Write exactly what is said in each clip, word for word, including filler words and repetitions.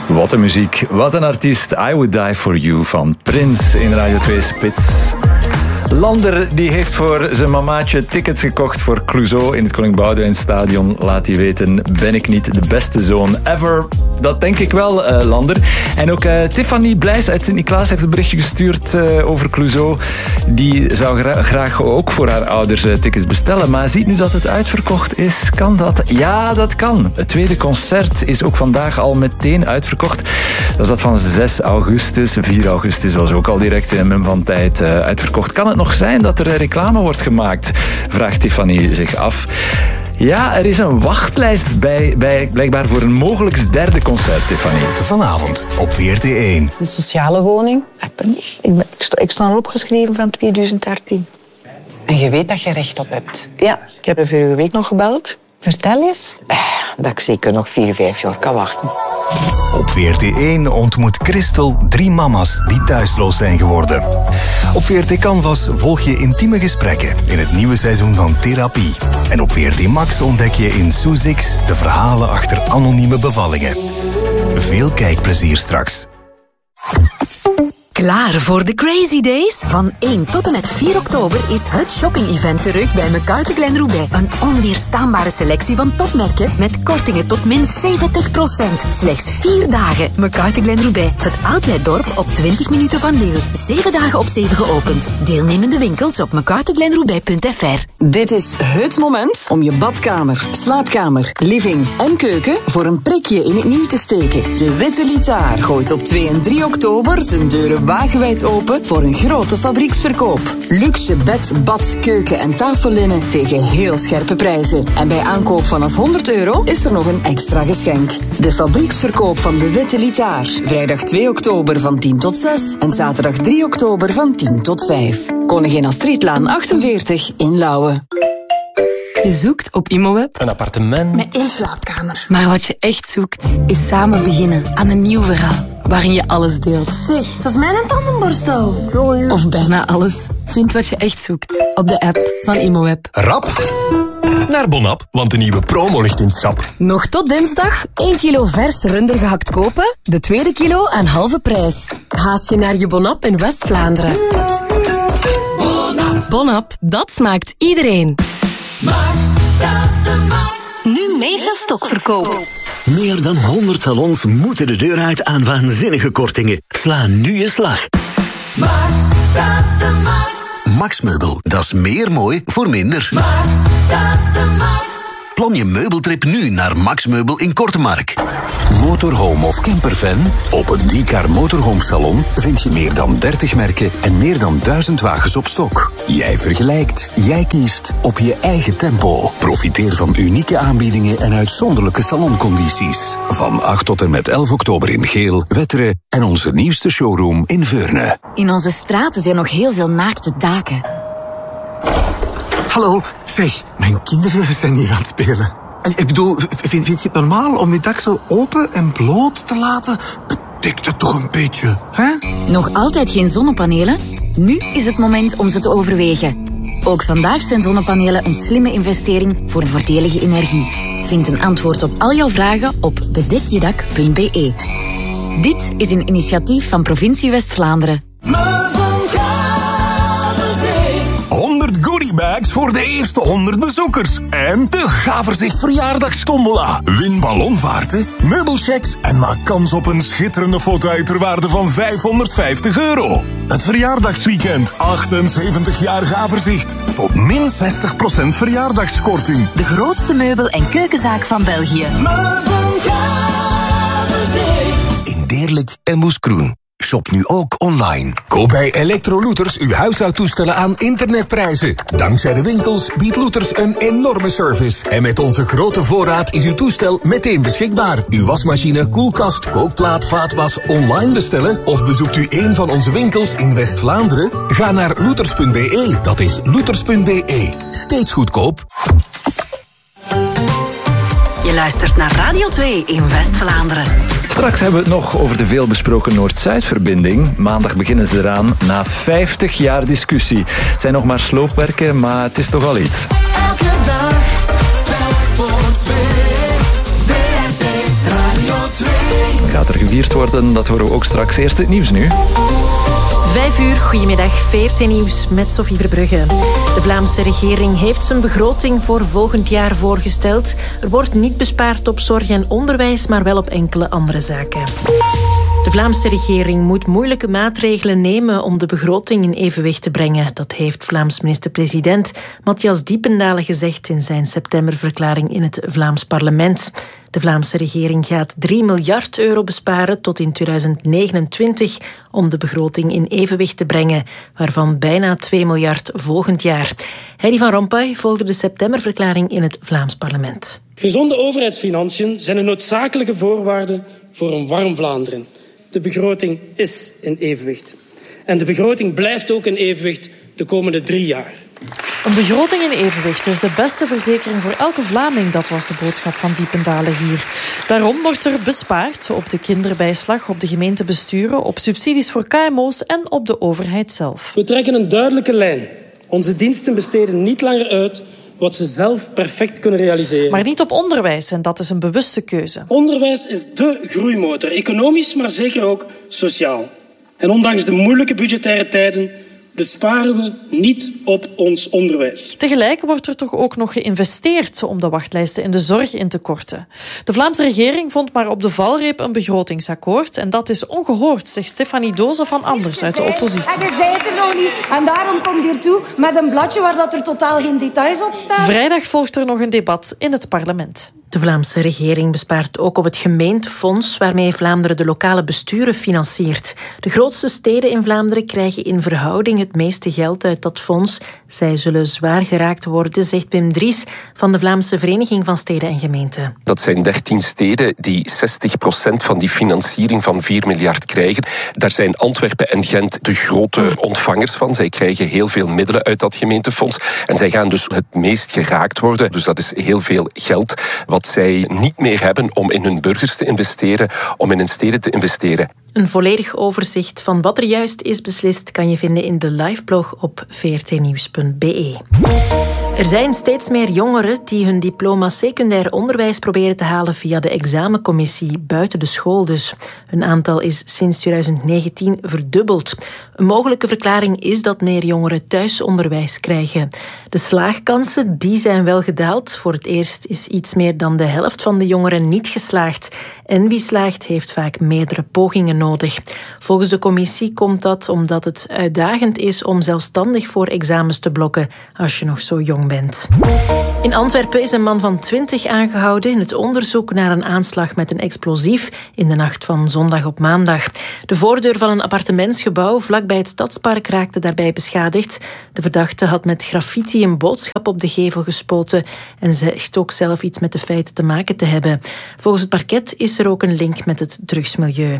Wat een muziek, wat een artiest. I Would Die For You van Prince in Radio twee Spits. Lander die heeft voor zijn mamaatje tickets gekocht voor Clouseau in het Koning Boudewijn Stadion. Laat hij weten, ben ik niet de beste zoon ever? Dat denk ik wel, uh, Lander. En ook uh, Tiffany Blijs uit Sint-Niklaas heeft een berichtje gestuurd uh, over Clouseau. Die zou gra- graag ook voor haar ouders uh, tickets bestellen, maar ziet nu dat het uitverkocht is. Kan dat? Ja, dat kan. Het tweede concert is ook vandaag al meteen uitverkocht. Dat is dat van zes augustus. vier augustus was ook al direct in een mum van tijd uh, uitverkocht. Kan het nog zijn dat er reclame wordt gemaakt? Vraagt Tiffany zich af. Ja, er is een wachtlijst bij, bij blijkbaar voor een mogelijk derde concert, Tiffany. Vanavond op V R T één. Een sociale woning. Ik, ben, ik, ben, ik, sta, ik sta al opgeschreven van twintig dertien. En je weet dat je recht op hebt. Ja, ik heb er vorige week nog gebeld. Vertel eens. Eh, dat ik zeker nog vier, vijf jaar kan wachten. Op V R T één ontmoet Christel drie mama's die thuisloos zijn geworden. Op V R T Canvas volg je intieme gesprekken in het nieuwe seizoen van Therapie. En op V R T Max ontdek je in Soezix de verhalen achter anonieme bevallingen. Veel kijkplezier straks. Klaar voor de Crazy Days? Van één tot en met vier oktober is het shopping-event terug bij McCarthy Glen Roubaix. Een onweerstaanbare selectie van topmerken met kortingen tot min zeventig procent. Slechts vier dagen. McCarthy Glen Roubaix, het outletdorp op twintig minuten van Lille. Zeven dagen op zeven geopend. Deelnemende winkels op mccarthy glen roubaix punt f r. Dit is het moment om je badkamer, slaapkamer, living en keuken voor een prikje in het nieuw te steken. De Witte Litaar gooit op twee en drie oktober zijn deuren wagenwijd open voor een grote fabrieksverkoop. Luxe bed, bad, keuken en tafellinnen tegen heel scherpe prijzen. En bij aankoop vanaf honderd euro is er nog een extra geschenk. De fabrieksverkoop van de Witte Litaar. Vrijdag twee oktober van tien tot zes en zaterdag drie oktober van tien tot vijf. Koningin Astridlaan achtenveertig in Lauwen. Je zoekt op ImoWeb een appartement met één slaapkamer. Maar wat je echt zoekt, is samen beginnen aan een nieuw verhaal. Waarin je alles deelt. Zeg, dat is mijn tandenborstel. Of bijna alles. Vind wat je echt zoekt op de app van ImoWeb. Rap naar Bonap, want de nieuwe promo ligt in schap. Nog tot dinsdag één kilo vers runder gehakt kopen. De tweede kilo aan halve prijs. Haast je naar je Bonap in West-Vlaanderen. Bonap. Bonap, dat smaakt iedereen. Max, dat is de max. Nu mega stokverkoop. Meer dan honderd salons moeten de deur uit aan waanzinnige kortingen. Sla nu je slag. Max, dat is de max. Max Meubel, dat is meer mooi voor minder. Max, dat is de max. Plan je meubeltrip nu naar Max Meubel in Kortemark. Motorhome of camperfan? Op het Diecar Motorhome Salon vind je meer dan dertig merken en meer dan duizend wagens op stok. Jij vergelijkt, jij kiest op je eigen tempo. Profiteer van unieke aanbiedingen en uitzonderlijke saloncondities. Van acht tot en met elf oktober in Geel, Wetteren en onze nieuwste showroom in Veurne. In onze straten zijn nog heel veel naakte daken. Hallo, zeg, mijn kinderen zijn hier aan het spelen. Ik bedoel, vind, vind je het normaal om je dak zo open en bloot te laten? Betik het toch een beetje, hè? Nog altijd geen zonnepanelen? Nu is het moment om ze te overwegen. Ook vandaag zijn zonnepanelen een slimme investering voor voordelige energie. Vind een antwoord op al jouw vragen op bedekjedak punt b e. Dit is een initiatief van Provincie West-Vlaanderen. honderd goodiebags voor de eerste honderd bezoekers. En de Gaverzicht verjaardagstombola. Win ballonvaarten, meubelchecks en maak kans op een schitterende foto ter waarde van vijfhonderdvijftig euro. Het verjaardagsweekend. achtenzeventig jaar Gaverzicht. Tot min zestig procent verjaardagskorting. De grootste meubel- en keukenzaak van België. In Deerlijk en Moeskroen. Shop nu ook online. Koop bij Electrolooters uw huishoudtoestellen aan internetprijzen. Dankzij de winkels biedt Looters een enorme service. En met onze grote voorraad is uw toestel meteen beschikbaar. Uw wasmachine, koelkast, kookplaat, vaatwas online bestellen? Of bezoekt u een van onze winkels in West-Vlaanderen? Ga naar looters punt b e. Dat is looters punt b e. Steeds goedkoop. Je luistert naar Radio twee in West-Vlaanderen. Straks hebben we het nog over de veelbesproken Noord-Zuid-verbinding. Maandag beginnen ze eraan na vijftig jaar discussie. Het zijn nog maar sloopwerken, maar het is toch al iets. Elke dag, telk voor twee. V R T Radio twee. Gaat er gevierd worden. Dat horen we ook straks. Eerst het nieuws nu. Vijf uur, goedemiddag, V R T Nieuws met Sophie Verbrugge. De Vlaamse regering heeft zijn begroting voor volgend jaar voorgesteld. Er wordt niet bespaard op zorg en onderwijs, maar wel op enkele andere zaken. De Vlaamse regering moet moeilijke maatregelen nemen om de begroting in evenwicht te brengen. Dat heeft Vlaams minister-president Matthias Diependale gezegd in zijn septemberverklaring in het Vlaams parlement. De Vlaamse regering gaat drie miljard euro besparen tot in tweeduizend negenentwintig om de begroting in evenwicht te brengen, waarvan bijna twee miljard volgend jaar. Heidi van Rompuy volgde de septemberverklaring in het Vlaams parlement. Gezonde overheidsfinanciën zijn een noodzakelijke voorwaarde voor een warm Vlaanderen. De begroting is in evenwicht. En de begroting blijft ook in evenwicht de komende drie jaar. Een begroting in evenwicht is de beste verzekering voor elke Vlaming. Dat was de boodschap van Diependale hier. Daarom wordt er bespaard op de kinderbijslag, op de gemeentebesturen, op subsidies voor K M O's en op de overheid zelf. We trekken een duidelijke lijn. Onze diensten besteden niet langer uit wat ze zelf perfect kunnen realiseren. Maar niet op onderwijs, en dat is een bewuste keuze. Onderwijs is dé groeimotor, economisch, maar zeker ook sociaal. En ondanks de moeilijke budgettaire tijden besparen we niet op ons onderwijs. Tegelijk wordt er toch ook nog geïnvesteerd om de wachtlijsten in de zorg in te korten. De Vlaamse regering vond maar op de valreep een begrotingsakkoord. En dat is ongehoord, zegt Stefanie Doze van Anders uit de oppositie. En je zei het er nog niet. En daarom komt hier toe met een bladje waar dat er totaal geen details op staan. Vrijdag volgt er nog een debat in het parlement. De Vlaamse regering bespaart ook op het gemeentefonds waarmee Vlaanderen de lokale besturen financiert. De grootste steden in Vlaanderen krijgen in verhouding het meeste geld uit dat fonds. Zij zullen zwaar geraakt worden, zegt Wim Dries van de Vlaamse Vereniging van Steden en Gemeenten. Dat zijn dertien steden die zestig procent van die financiering van vier miljard krijgen. Daar zijn Antwerpen en Gent de grote ontvangers van. Zij krijgen heel veel middelen uit dat gemeentefonds. En zij gaan dus het meest geraakt worden. Dus dat is heel veel geld wat zij niet meer hebben om in hun burgers te investeren, om in hun steden te investeren. Een volledig overzicht van wat er juist is beslist kan je vinden in de liveblog op v r t nieuws punt b e. Er zijn steeds meer jongeren die hun diploma secundair onderwijs proberen te halen via de examencommissie buiten de school dus. Hun aantal is sinds tweeduizend negentien verdubbeld. Een mogelijke verklaring is dat meer jongeren thuisonderwijs krijgen. De slaagkansen die zijn wel gedaald. Voor het eerst is iets meer dan de helft van de jongeren niet geslaagd. En wie slaagt heeft vaak meerdere pogingen nodig. Volgens de commissie komt dat omdat het uitdagend is om zelfstandig voor examens te blokken als je nog zo jong bent. In Antwerpen is een man van twintig aangehouden in het onderzoek naar een aanslag met een explosief in de nacht van zondag op maandag. De voordeur van een appartementsgebouw vlakbij het Stadspark raakte daarbij beschadigd. De verdachte had met graffiti een boodschap op de gevel gespoten en zegt ook zelf iets met de feiten te maken te hebben. Volgens het parket is er ook een link met het drugsmilieu.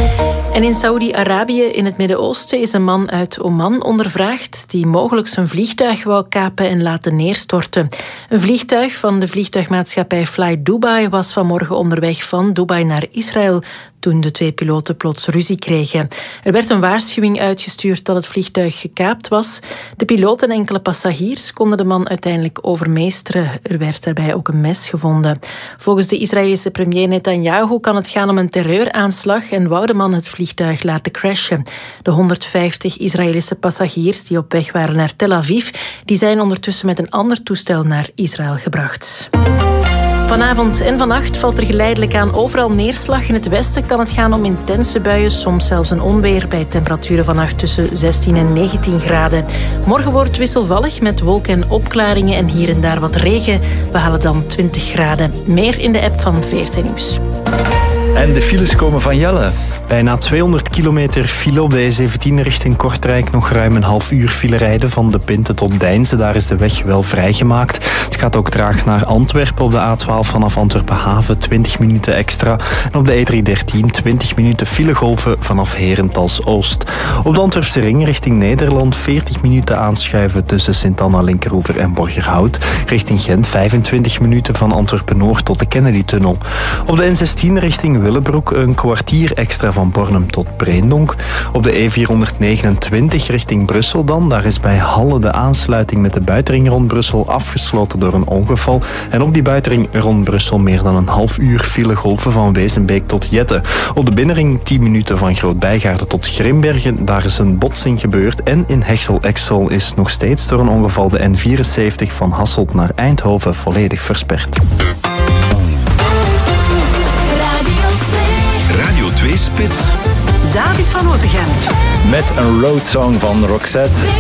En in Saoedi-Arabië in het Midden-Oosten is een man uit Oman ondervraagd die mogelijk zijn vliegtuig wou kapen en laten neerstorten. Een vliegtuig van de vliegtuigmaatschappij Fly Dubai was vanmorgen onderweg van Dubai naar Israël toen de twee piloten plots ruzie kregen. Er werd een waarschuwing uitgestuurd dat het vliegtuig gekaapt was. De piloot en enkele passagiers konden de man uiteindelijk overmeesteren. Er werd daarbij ook een mes gevonden. Volgens de Israëlische premier Netanyahu kan het gaan om een terreuraanslag en wou de man het vliegtuig laten crashen. De honderdvijftig Israëlische passagiers die op weg waren naar Tel Aviv, die zijn ondertussen met een ander toestel naar Israël gebracht. Vanavond en vannacht valt er geleidelijk aan overal neerslag. In het westen kan het gaan om intense buien, soms zelfs een onweer, bij temperaturen vannacht tussen zestien en negentien graden. Morgen wordt wisselvallig met wolken en opklaringen en hier en daar wat regen. We halen dan twintig graden. Meer in de app van V R T Nieuws. En de files komen van Jelle. Bijna tweehonderd kilometer file op de E zeventien richting Kortrijk. Nog ruim een half uur file rijden van De Pinte tot Deinze. Daar is de weg wel vrijgemaakt. Het gaat ook traag naar Antwerpen op de A twaalf vanaf Antwerpen Haven. twintig minuten extra. En op de E driehonderddertien twintig minuten filegolven vanaf Herentals Oost. Op de Antwerpse ring richting Nederland veertig minuten aanschuiven tussen Sint-Anna, Linkeroever en Borgerhout. Richting Gent vijfentwintig minuten van Antwerpen Noord tot de Kennedy-tunnel. Op de N zestien richting Willebroek een kwartier extra van van Bornem tot Breendonk. Op de E vierhonderdnegenentwintig richting Brussel dan. Daar is bij Halle de aansluiting met de buitenring rond Brussel afgesloten door een ongeval. En op die buitenring rond Brussel meer dan een half uur filegolven van Wezenbeek tot Jette. Op de binnenring tien minuten van Groot-Bijgaarden tot Grimbergen. Daar is een botsing gebeurd. En in Hechel-Exel is nog steeds door een ongeval de N vierenzeventig van Hasselt naar Eindhoven volledig versperd. Radio twee Spits. David van Otegem. Met een road song van Roxette.